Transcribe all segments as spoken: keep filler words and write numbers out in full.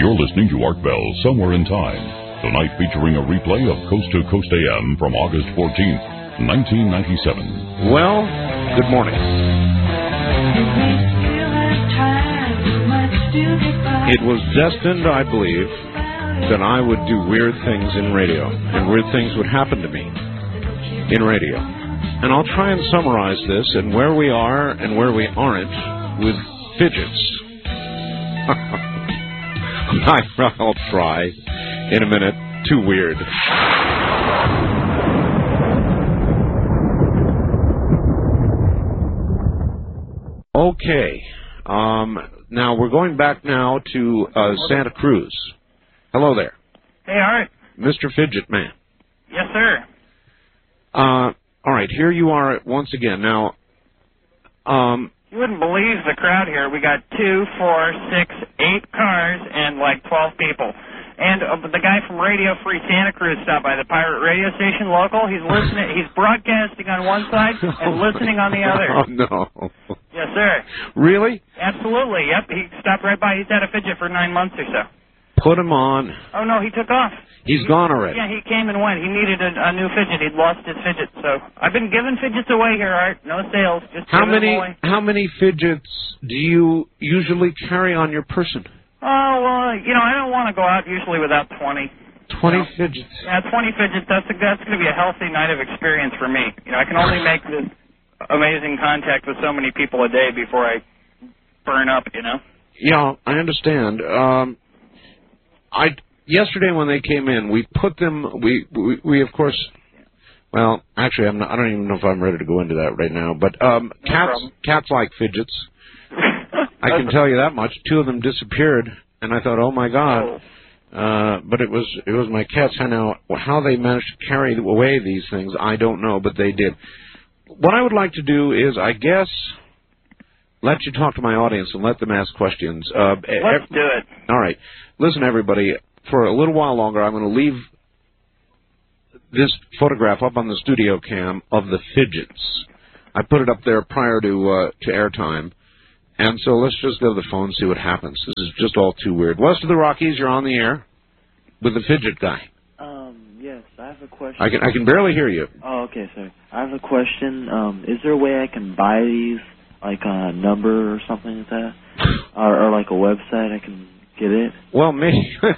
You're listening to Art Bell Somewhere in Time, tonight featuring a replay of Coast to Coast A M from August fourteenth, nineteen ninety-seven. Well, good morning. It was destined, I believe, that I would do weird things in radio, and weird things would happen to me in radio. And I'll try and summarize this and where we are and where we aren't with fidgets. I'll try in a minute. Too weird. Okay. Um, now, we're going back now to uh, Santa Cruz. Hello there. Hey, Art. Mister Fidget Man. Yes, sir. Uh, all right, here you are once again. Now, um... you wouldn't believe the crowd here. We got two, four, six, eight cars and like twelve people. And uh, the guy from Radio Free Santa Cruz stopped by, the pirate radio station local. He's listening. He's broadcasting on one side and listening on the other. Oh, no. Yes, sir. Really? Absolutely. Yep. He stopped right by. He's had a fidget for nine months or so. Put him on. Oh, no, he took off. He's he, gone already. Yeah, he came and went. He needed a, a new fidget. He'd lost his fidget. So I've been giving fidgets away here, Art. No sales. Just how giving many? them away. How many fidgets do you usually carry on your person? Oh, well, you know, I don't want to go out usually without twenty. twenty you know? fidgets? Yeah, twenty fidgets. That's, a, that's going to be a healthy night of experience for me. You know, I can only make this amazing contact with so many people a day before I burn up, you know? Yeah, I understand. Um, I yesterday when they came in, we put them, we, we, we of course, well, actually, I'm not, I don't even know if I'm ready to go into that right now, but um, no cats, problem. cats like fidgets. I can tell you that much. Two of them disappeared, and I thought, oh, my God. Uh, but it was it was my cats. I know how they managed to carry away these things, I don't know, but they did. What I would like to do is, I guess, let you talk to my audience and let them ask questions. Uh, Let's do it. All right. Listen, everybody, for a little while longer, I'm going to leave this photograph up on the studio cam of the fidgets. I put it up there prior to uh, to airtime. And so let's just go to the phone and see what happens. This is just all too weird. West of the Rockies, you're on the air with the fidget guy. Um, yes, I have a question. I can I can barely hear you. Oh, okay, sorry. I have a question. Um, is there a way I can buy these, like a number or something like that? or, or like a website I can get it? Well, maybe.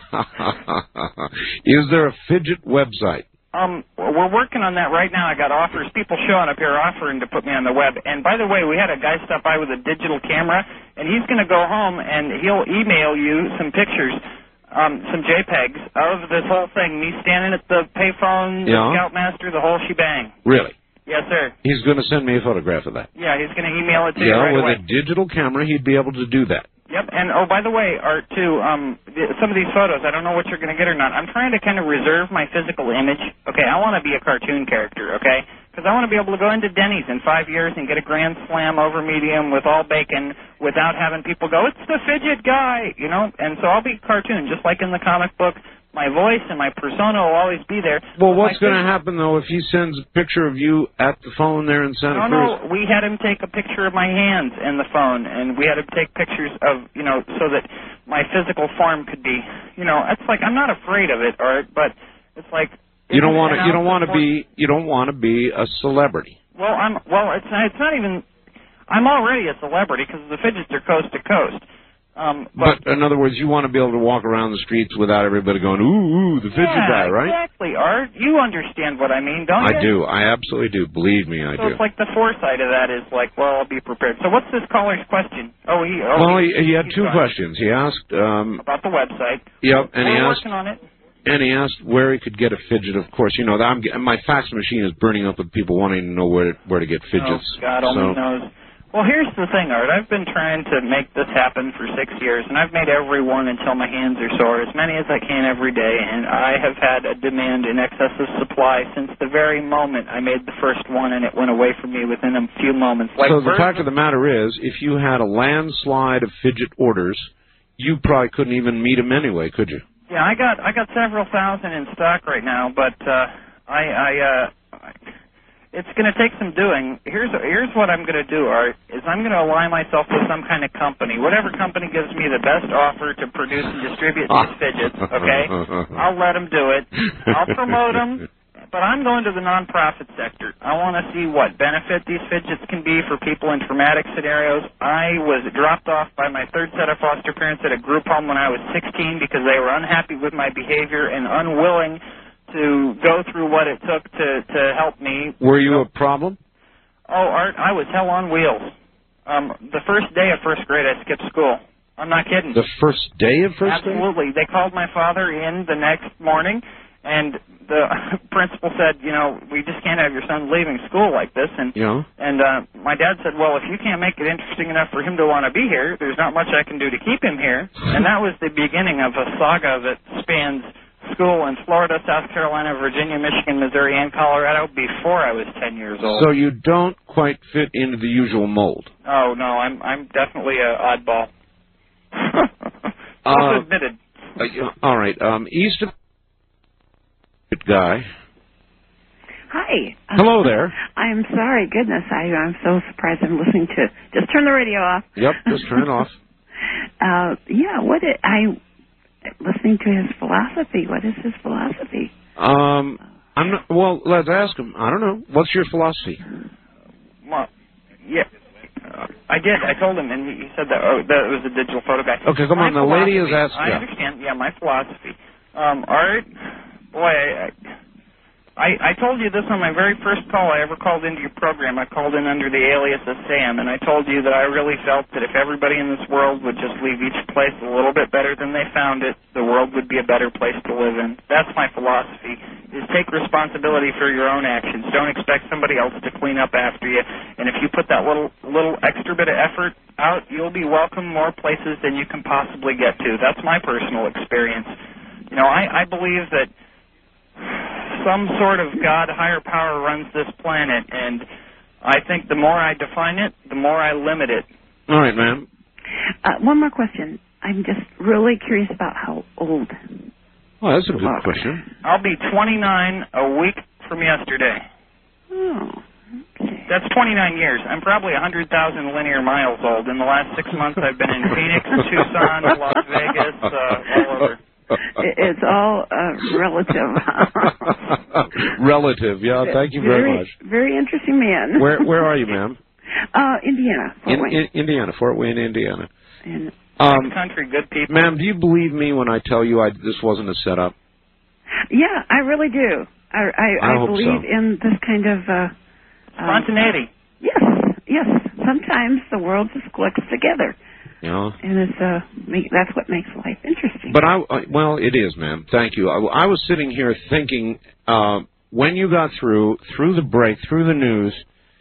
Is there a fidget website? Um, we're working on that right now. I got offers, people showing up here offering to put me on the web. And by the way, we had a guy stop by with a digital camera, and he's going to go home and he'll email you some pictures, um, some JPEGs of this whole thing. Me standing at the payphone, the yeah. Scoutmaster, the whole shebang. Really? Yes, sir. He's going to send me a photograph of that. Yeah, he's going to email it to yeah, you right with away. a digital camera, he'd be able to do that. Yep, and oh, by the way, Art, too, um, some of these photos, I don't know what you're going to get or not. I'm trying to kind of reserve my physical image. Okay, I want to be a cartoon character, okay? Because I want to be able to go into Denny's in five years and get a Grand Slam over medium with all bacon without having people go, it's the fidget guy, you know? And so I'll be cartoon, just like in the comic book. My voice and my persona will always be there. Well, what's going to happen, though, if he sends a picture of you at the phone there in Santa no, Cruz? No, we had him take a picture of my hands in the phone, and we had him take pictures of, you know, so that my physical form could be, you know, it's like, I'm not afraid of it, Art, but it's like... You don't want to, you don't want to be, you don't want to be a celebrity. Well, I'm, well, it's not, it's not even, I'm already a celebrity because the fidgets are coast to coast. Um, but, but in other words, you want to be able to walk around the streets without everybody going, ooh, ooh, the fidget yeah, guy, right? Exactly, Art. You understand what I mean, don't I you? do. I absolutely do. Believe me, I so do. So it's like the foresight of that is like, well, I'll be prepared. So what's this caller's question? Oh, he. Oh, well, he, he, he had two gone. questions. He asked um, about the website. Yep, and We're he asked. working on it. And he asked where he could get a fidget. Of course, you know, I'm, my fax machine is burning up with people wanting to know where to, where to get fidgets. Oh, God only so, knows. Well, here's the thing, Art. I've been trying to make this happen for six years, and I've made every one until my hands are sore, as many as I can every day, and I have had a demand in excess of supply since the very moment I made the first one, and it went away from me within a few moments. Like so the fact of the matter is, if you had a landslide of fidget orders, you probably couldn't even meet them anyway, could you? Yeah, I got I got several thousand in stock right now, but uh, I, I, uh, I it's going to take some doing. Here's here's what I'm going to do, Art, is I'm going to align myself with some kind of company. Whatever company gives me the best offer to produce and distribute these fidgets, okay? I'll let them do it. I'll promote them, but I'm going to the nonprofit sector. I want to see what benefit these fidgets can be for people in traumatic scenarios. I was dropped off by my third set of foster parents at a group home when I was sixteen because they were unhappy with my behavior and unwilling to go through what it took to, to help me. Were you a problem? Oh, Art, I was hell on wheels. Um, the first day of first grade, I skipped school. I'm not kidding. The first day of first Absolutely. grade? Absolutely. They called my father in the next morning, and the principal said, you know, we just can't have your son leaving school like this. And yeah. and uh, my dad said, well, if you can't make it interesting enough for him to want to be here, there's not much I can do to keep him here. And that was the beginning of a saga that spans school in Florida, South Carolina, Virginia, Michigan, Missouri, and Colorado before I was ten years old. So you don't quite fit into the usual mold. Oh no, I'm I'm definitely a oddball. uh, admitted. Uh, all right, um, east of guy. Hi. Hello there. I'm sorry, goodness, I I'm so surprised I'm listening to. Just turn the radio off. Yep, just turn it off. uh, yeah, what it, I. Listening to his philosophy. What is his philosophy? Um, I'm not, well, let's ask him. I don't know. What's your philosophy? Well, yeah, uh, I did. I told him, and he said that, oh, that it was a digital photo guy. Okay, come my on. The lady is asking. I yeah. understand. Yeah, my philosophy. Um, Art, boy, I, I I told you this on my very first call I ever called into your program. I called in under the alias of Sam, and I told you that I really felt that if everybody in this world would just leave each place a little bit better than they found it, the world would be a better place to live in. That's my philosophy, is take responsibility for your own actions. Don't expect somebody else to clean up after you. And if you put that little little extra bit of effort out, you'll be welcome more places than you can possibly get to. That's my personal experience. You know, I, I believe that some sort of God, higher power runs this planet, and I think the more I define it, the more I limit it. All right, ma'am. Uh, one more question. I'm just really curious about how old. Well, that's a good question. I'll be twenty-nine a week from yesterday. Oh, okay. That's twenty-nine years. I'm probably one hundred thousand linear miles old. In the last six months, I've been in Phoenix, Tucson, Las Vegas, uh, all over. It's all uh, relative. Relative, yeah. Thank you very, very much. Very interesting man. Where Where are you, ma'am? Uh, Indiana. Fort in, Wayne. in Indiana, Fort Wayne, Indiana. And, um, good country, good people. Ma'am, do you believe me when I tell you I, this wasn't a setup? Yeah, I really do. I I, I, I hope believe so. in this kind of uh, spontaneity. Um, yes, yes. Sometimes the world just clicks together. Yeah. And it's uh, make, that's what makes life interesting. But I, I well, it is, ma'am. Thank you. I, I was sitting here thinking uh, when you got through through the break, through the news,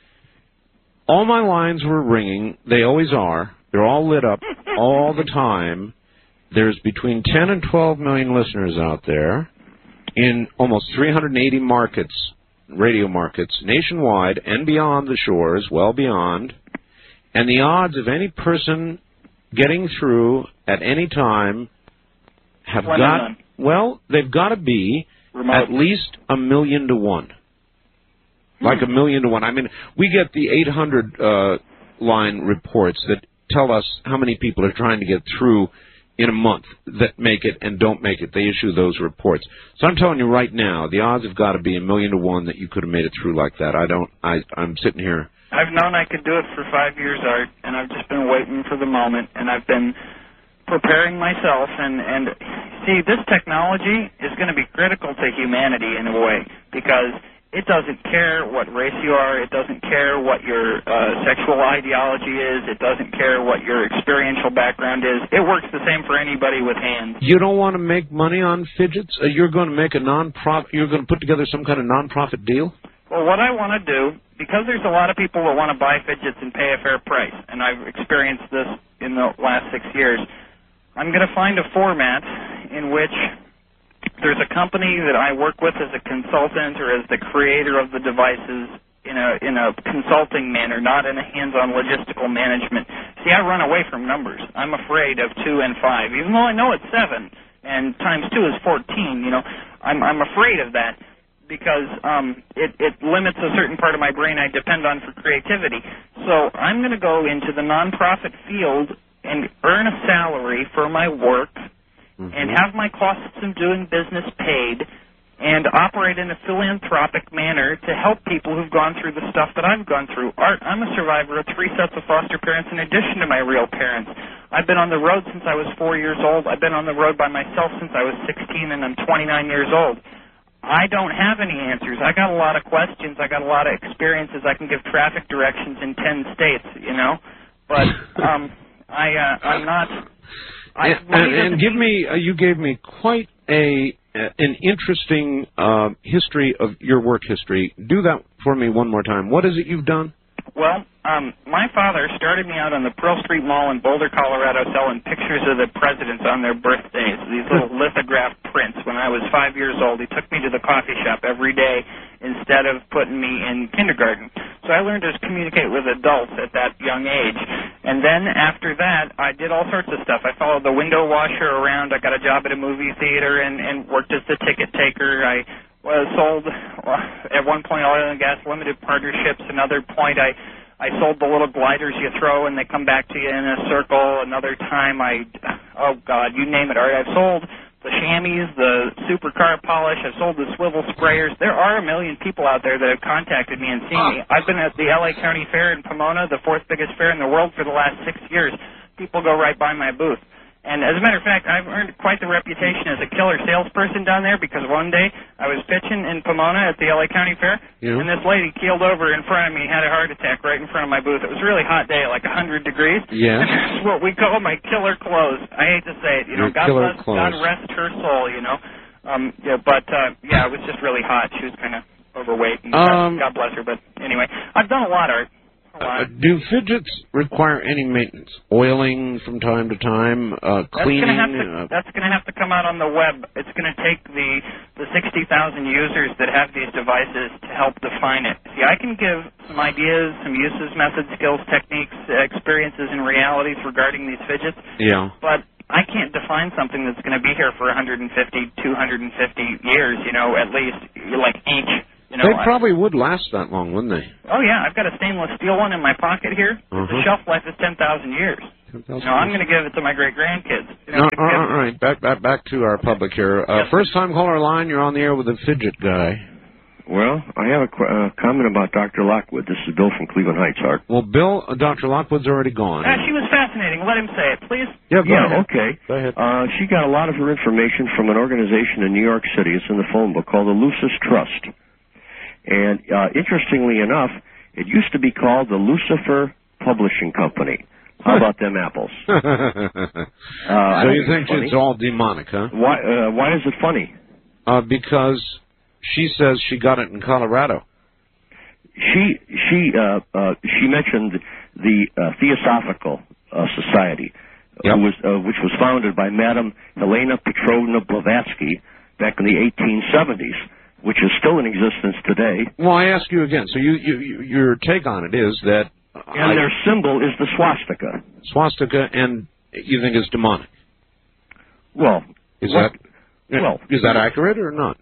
all my lines were ringing. They always are. They're all lit up all the time. There's between ten and twelve million listeners out there in almost three hundred eighty markets, radio markets, nationwide and beyond the shores, well beyond. And the odds of any person getting through at any time have one got, well, they've got to be remote. At least a million to one. Hmm. Like a million to one. I mean, we get the eight hundred uh, line reports that tell us how many people are trying to get through in a month that make it and don't make it. They issue those reports. So I'm telling you right now, the odds have got to be a million to one that you could have made it through like that. I don't, I, I'm sitting here. I've known I could do it for five years, Art, and I've just been waiting for the moment, and I've been preparing myself. And, and see, this technology is going to be critical to humanity in a way, because it doesn't care what race you are. It doesn't care what your uh, sexual ideology is. It doesn't care what your experiential background is. It works the same for anybody with hands. You don't want to make money on fidgets? Uh, you're going to make a non-profit, you're going to put together some kind of non-profit deal? Well, what I want to do, because there's a lot of people that want to buy fidgets and pay a fair price, and I've experienced this in the last six years, I'm going to find a format in which there's a company that I work with as a consultant or as the creator of the devices in a in a consulting manner, not in a hands-on logistical management. See, I run away from numbers. I'm afraid of two and five, even though I know it's seven, and times two is fourteen. You know, I'm I'm afraid of that. because um, it, it limits a certain part of my brain I depend on for creativity. So I'm going to go into the nonprofit field and earn a salary for my work mm-hmm. and have my costs of doing business paid and operate in a philanthropic manner to help people who've gone through the stuff that I've gone through. Art, I'm a survivor of three sets of foster parents in addition to my real parents. I've been on the road since I was four years old. I've been on the road by myself since I was sixteen, and I'm twenty-nine years old. I don't have any answers. I got a lot of questions. I got a lot of experiences. I can give traffic directions in ten states, you know. But um, I, uh, I'm not... I, and and, and give me, uh, you gave me quite a... an interesting uh, history of your work history. Do that for me one more time. What is it you've done? Well, um, my father started me out on the Pearl Street Mall in Boulder, Colorado, selling pictures of the presidents on their birthdays, these little lithograph prints. When I was five years old, he took me to the coffee shop every day instead of putting me in kindergarten. So I learned to communicate with adults at that young age. And then after that, I did all sorts of stuff. I followed the window washer around. I got a job at a movie theater and, and worked as the ticket taker. I was sold, uh, at one point, oil and gas limited partnerships. Another point, I, I sold the little gliders you throw and they come back to you in a circle. Another time, I, oh, God, you name it. All right, I've sold the chamois, the supercar polish. I've sold the swivel sprayers. There are a million people out there that have contacted me and seen me. I've been at the L A County Fair in Pomona, the fourth biggest fair in the world, for the last six years. People go right by my booth. And as a matter of fact, I've earned quite the reputation as a killer salesperson down there because one day I was pitching in Pomona at the L A County Fair, yeah. and this lady keeled over in front of me, had a heart attack right in front of my booth. It was a really hot day, like one hundred degrees. Yeah. And that's what we call my killer clothes. I hate to say it. You know, Your God bless, clothes. God rest her soul, you know. Um, yeah, but, uh, yeah, it was just really hot. She was kind of overweight, and um, God bless her. But anyway, I've done a lot, Art. Uh, do fidgets require any maintenance? Oiling from time to time, uh, cleaning? That's going to have to come out on the web. It's going to take the the sixty thousand users that have these devices to help define it. See, I can give some ideas, some uses, methods, skills, techniques, experiences, and realities regarding these fidgets. Yeah. But I can't define something that's going to be here for one hundred fifty, two hundred fifty years, you know, at least, like each. You know, they probably I, would last that long, wouldn't they? Oh, yeah. I've got a stainless steel one in my pocket here. Uh-huh. The shelf life is ten thousand years. ten thousand you know, I'm going to give it to my great-grandkids. You know, no, all right. Back, back, back to our public here. Uh, yes. First-time caller line, you're on the air with a fidget guy. Well, I have a qu- uh, comment about Doctor Lockwood. This is Bill from Cleveland Heights, Art. Well, Bill, uh, Doctor Lockwood's already gone. Uh, she was fascinating. Let him say it, please. Yeah, go yeah ahead. okay. Go ahead. Uh, she got a lot of her information from an organization in New York City. It's in the phone book called the Lucis Trust. And uh, interestingly enough, it used to be called the Lucifer Publishing Company. How about them apples? uh, so you think it's, it's all demonic, huh? Why? Uh, why is it funny? Uh, because she says she got it in Colorado. She she uh, uh, she mentioned the uh, Theosophical uh, Society, yep. who was uh, which was founded by Madame Helena Petrovna Blavatsky back in the eighteen seventies. Which is still in existence today. Well, I ask you again. So you, you, your take on it is that... And I, their symbol is the swastika. Swastika, and you think it's demonic? Well... Is what, that well, is that accurate or not?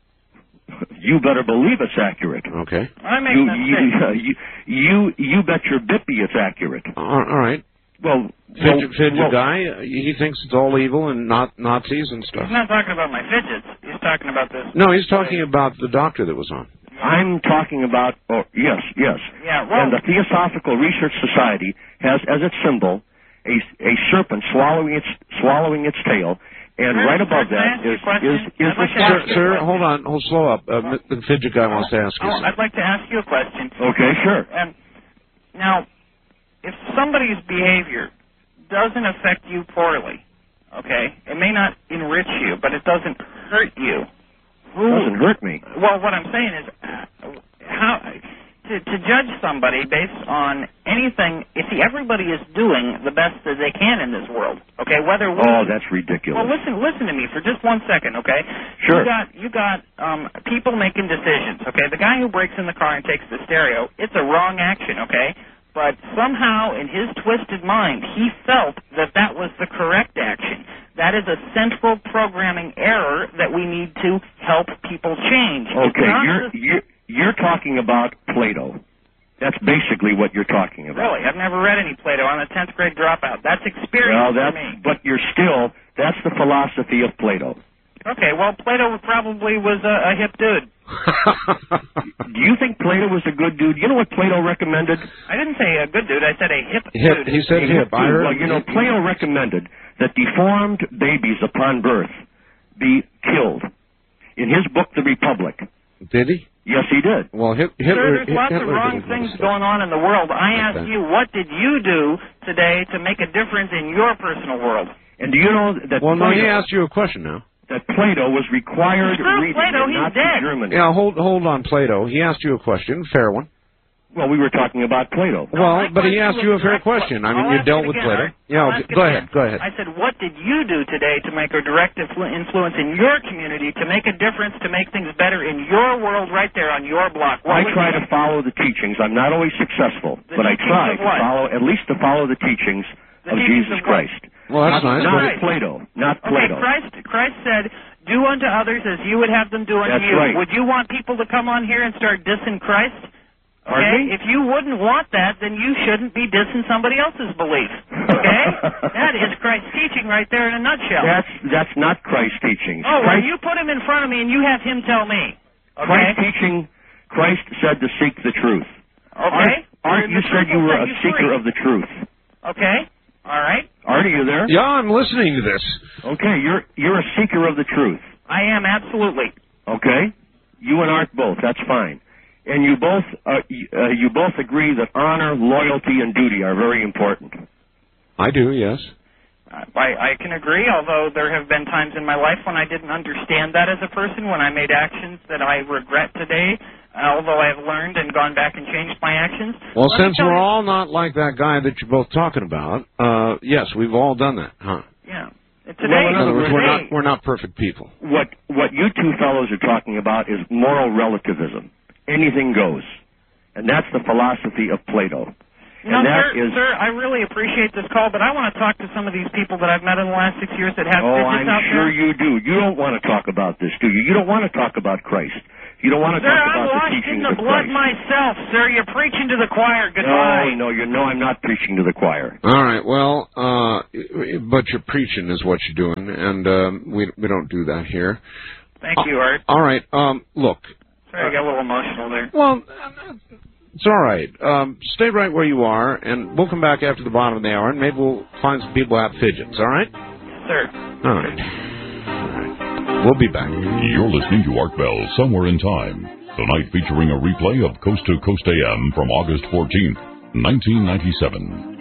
You better believe it's accurate. Okay. I make you, that you, uh, you, you, you bet your bippy it's accurate. All right. Well, fidget, well, fidget well, guy, he thinks it's all evil and not Nazis and stuff. He's not talking about my fidgets. He's talking about this. No, he's talking about the doctor that was on. I'm talking about, oh, yes, yes. Yeah, well, and the Theosophical Research Society has as its symbol a, a serpent swallowing its swallowing its tail, and sir, right above sir, that is is is the like sir, sir, hold on, hold slow up. Uh, the fidget guy wants to ask you. Oh, I'd like to ask you a question. Okay, sure. Um, now, if somebody's behavior doesn't affect you poorly, okay, it may not enrich you, but it doesn't hurt you. Who, it doesn't hurt me. Well, what I'm saying is, uh, how to, to judge somebody based on anything. You see, everybody is doing the best that they can in this world. Okay, whether we, oh, that's ridiculous. Well, listen, listen to me for just one second, okay? Sure. You got you got um, people making decisions. Okay, the guy who breaks in the car and takes the stereo, it's a wrong action. Okay. But somehow, in his twisted mind, he felt that that was the correct action. That That is a central programming error that we need to help people change. Okay, you're, you're, you're talking about Plato. That's basically what you're talking about. Really? I've never read any Plato. I'm a tenth grade dropout. That's experience well, that's, for me. But you're still, that's the philosophy of Plato. Okay, well, Plato probably was a, a hip dude. Do you think Plato was a good dude? You know what Plato recommended? I didn't say a good dude. I said a hip, hip dude. He said a hip. hip I heard. Well, you know, Plato recommended that deformed babies upon birth be killed. In his book, The Republic. Did he? Yes, he did. Well, Hitler, Sir, there's lots Hitler of wrong things going on in the world. I asked okay. you, what did you do today to make a difference in your personal world? And do you know that Well, Plato, no, he asked you a question now. that Plato was required It's not reading Plato, in he's Nazi dead. Germany? Yeah, hold hold on, Plato. He asked you a question, fair one. Well, we were talking about Plato. No, well, my but he question asked was you a fair direct- question. I mean, I'll you ask dealt it with again, Plato. Art. Yeah, I'll okay, ask it go again. ahead, go ahead. I said, what did you do today to make a direct influ- influence in your community, to make a difference, to make things better in your world right there on your block? What I was try it? to follow the teachings. I'm not always successful, The but I teachings try of to what? follow, at least to follow the teachings The of teachings Jesus of what? Christ. Well, that's not, nice. Not Right. Plato. Not Okay, Plato. Christ, Christ said, do unto others as you would have them do unto That's you. right. Would you want people to come on here and start dissing Christ? Pardon Okay? me? If you wouldn't want that, then you shouldn't be dissing somebody else's belief. Okay? That is Christ's teaching right there in a nutshell. That's that's not Christ's teachings. oh, well, Christ, you put him in front of me and you have him tell me. Okay? Christ's teaching, Christ said to seek the truth. Okay? Art, Art, you said you were a seeker of the truth. Okay? All right? Art, are you there? Yeah, I'm listening to this. Okay, you're you're a seeker of the truth. I am, absolutely. Okay? You and Art both, that's fine. And you both uh, you, uh, you both agree that honor, loyalty, and duty are very important. I do, yes. Uh, I, I can agree, although there have been times in my life when I didn't understand that as a person, when I made actions that I regret today, uh, although I have learned and gone back and changed my actions. Well, Let me since tell we're you- all not like that guy that you're both talking about, uh, yes, we've all done that, huh? Yeah. Today, Well, In other words, we're today- not we're not perfect people. What what you two fellows are talking about is moral relativism. Anything goes. And that's the philosophy of Plato. No, and that sir, is, sir, I really appreciate this call, but I want to talk to some of these people that I've met in the last six years that have oh, fidgets I'm out sure there. you do. You don't want to talk about this, do you? You don't want to talk about Christ. You don't want to Sir, talk I'm about the washed in teachings the of blood Christ. myself, sir. You're preaching to the choir. Goodbye. No, no, you know I'm not preaching to the choir. All right, well, uh, but you're preaching is what you're doing, and um, we we don't do that here. Thank you, Art. All right, um, look. Sorry, I got a little emotional there. Well, it's all right. Um, stay right where you are, and we'll come back after the bottom of the hour, and maybe we'll find some people who have fidgets, all right? Sir. All right. All right. We'll be back. You're listening to Art Bell Somewhere in Time, tonight featuring a replay of Coast to Coast A M from August fourteenth, nineteen ninety-seven.